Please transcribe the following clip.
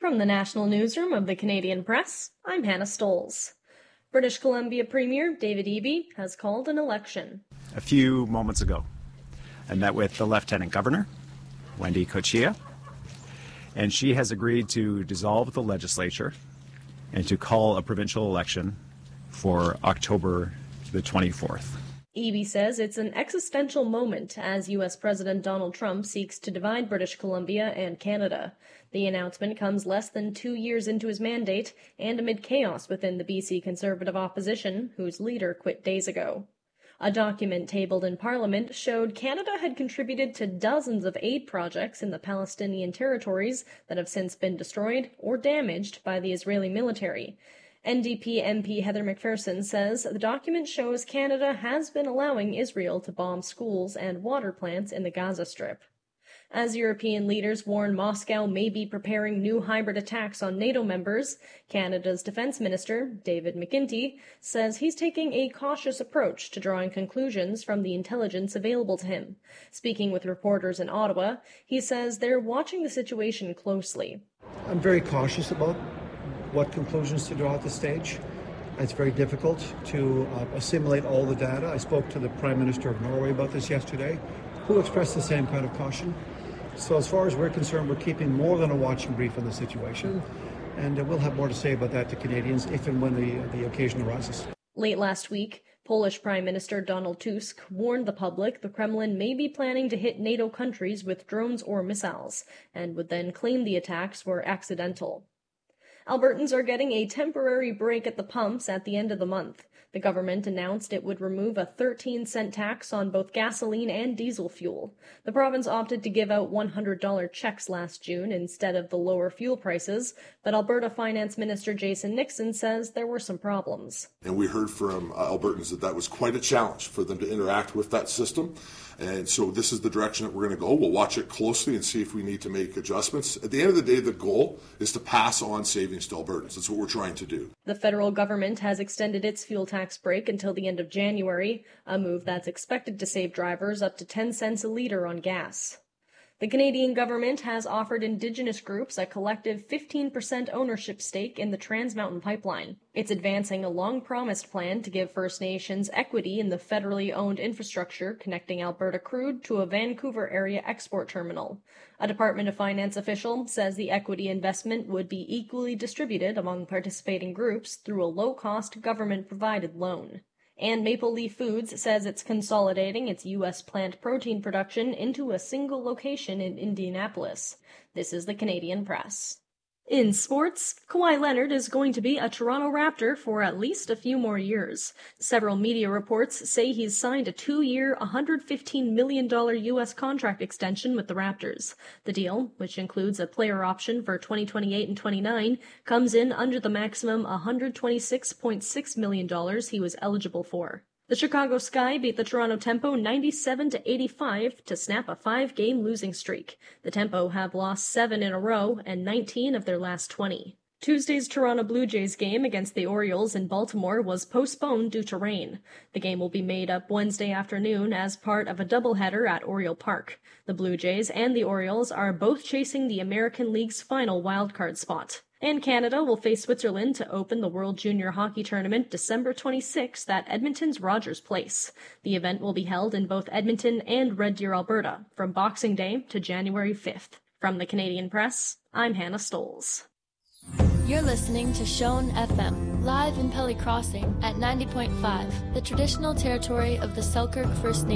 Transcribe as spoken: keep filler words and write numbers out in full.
From the National Newsroom of the Canadian Press, I'm Hannah Stolz. British Columbia Premier David Eby has called an election. A few moments ago, I met with the Lieutenant Governor, Wendy Cochia, and she has agreed to dissolve the legislature and to call a provincial election for October the twenty-fourth. Eby says it's an existential moment as U S President Donald Trump seeks to divide British Columbia and Canada. The announcement comes less than two years into his mandate and amid chaos within the B C Conservative opposition, whose leader quit days ago. A document tabled in Parliament showed Canada had contributed to dozens of aid projects in the Palestinian territories that have since been destroyed or damaged by the Israeli military. N D P M P Heather McPherson says the document shows Canada has been allowing Israel to bomb schools and water plants in the Gaza Strip. As European leaders warn Moscow may be preparing new hybrid attacks on NATO members, Canada's Defence Minister, David McGuinty, says he's taking a cautious approach to drawing conclusions from the intelligence available to him. Speaking with reporters in Ottawa, he says they're watching the situation closely. I'm very cautious about what conclusions to draw at this stage. It's very difficult to uh, assimilate all the data. I spoke to the Prime Minister of Norway about this yesterday, who expressed the same kind of caution. So as far as we're concerned, we're keeping more than a watching brief on the situation, and uh, we'll have more to say about that to Canadians if and when the, the occasion arises. Late last week, Polish Prime Minister Donald Tusk warned the public the Kremlin may be planning to hit NATO countries with drones or missiles, and would then claim the attacks were accidental. Albertans are getting a temporary break at the pumps at the end of the month. The government announced it would remove a thirteen cent tax on both gasoline and diesel fuel. The province opted to give out one hundred dollars checks last June instead of the lower fuel prices, but Alberta Finance Minister Jason Nixon says there were some problems. And we heard from uh, Albertans that that was quite a challenge for them to interact with that system. And so this is the direction that we're going to go. We'll watch it closely and see if we need to make adjustments. At the end of the day, the goal is to pass on savings to Albertans. That's what we're trying to do. The federal government has extended its fuel tax break until the end of January, a move that's expected to save drivers up to ten cents a litre on gas. The Canadian government has offered Indigenous groups a collective fifteen percent ownership stake in the Trans Mountain Pipeline. It's advancing a long-promised plan to give First Nations equity in the federally owned infrastructure connecting Alberta crude to a Vancouver area export terminal. A Department of Finance official says the equity investment would be equally distributed among participating groups through a low-cost government-provided loan. And Maple Leaf Foods says it's consolidating its U S plant protein production into a single location in Indianapolis. This is the Canadian Press. In sports, Kawhi Leonard is going to be a Toronto Raptor for at least a few more years. Several media reports say he's signed a two-year, one hundred fifteen million dollars U S contract extension with the Raptors. The deal, which includes a player option for twenty twenty-eight and twenty-nine, comes in under the maximum one hundred twenty-six point six million dollars he was eligible for. The Chicago Sky beat the Toronto Tempo ninety-seven to eighty-five to snap a five-game losing streak. The Tempo have lost seven in a row and nineteen of their last twenty. Tuesday's Toronto Blue Jays game against the Orioles in Baltimore was postponed due to rain. The game will be made up Wednesday afternoon as part of a doubleheader at Oriole Park. The Blue Jays and the Orioles are both chasing the American League's final wildcard spot. And Canada will face Switzerland to open the World Junior Hockey Tournament December twenty-sixth at Edmonton's Rogers Place. The event will be held in both Edmonton and Red Deer, Alberta, from Boxing Day to January fifth. From the Canadian Press, I'm Hannah Stolz. You're listening to Shone F M, live in Pelly Crossing at ninety point five, the traditional territory of the Selkirk First Nation.